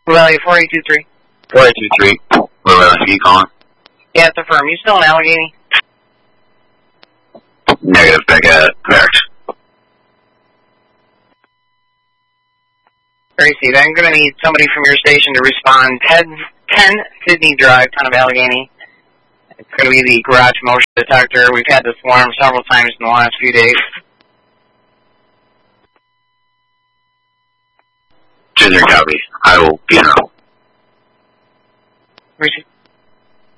Valley 4823. 4823. Where you calling? Yeah, it's the firm. You still in Allegheny? Negative, correct. Receive. I'm going to need somebody from your station to respond. 10 Sydney Drive, Town of Allegheny. It's going to be the garage motion detector. We've had this alarm several times in the last few days. Ginger copy. I will be in.